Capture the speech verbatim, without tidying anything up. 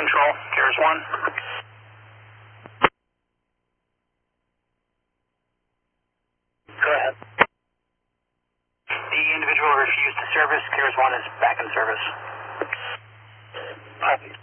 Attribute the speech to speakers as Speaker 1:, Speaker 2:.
Speaker 1: control, CARES one. Go ahead. The individual refused to service, CARES one is back in service. Copy.